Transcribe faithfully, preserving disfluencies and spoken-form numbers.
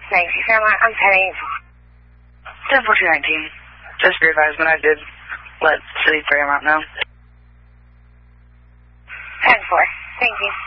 Thanks. Caroline, I'm heading. ten fourteen nineteen. Just for advisement, I did let City Fairmount know. ten four. Thank you.